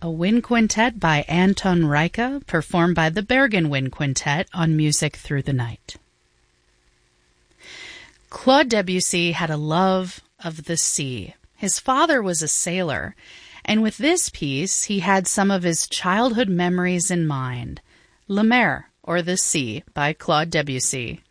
a wind quintet by Anton Reicha, performed by the Bergen Wind Quintet on Music Through the Night. Claude Debussy had a love of the sea. His father was a sailor, and with this piece he had some of his childhood memories in mind. La Mer, or the Sea, by Claude Debussy.